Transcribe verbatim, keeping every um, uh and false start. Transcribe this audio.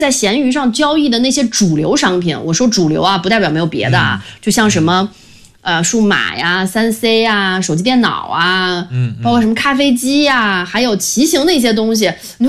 在闲鱼上交易的那些主流商品，我说主流啊，不代表没有别的啊，嗯、就像什么，呃，数码呀、三 C 呀、手机电脑啊，嗯，包括什么咖啡机呀，还有骑行的一些东西。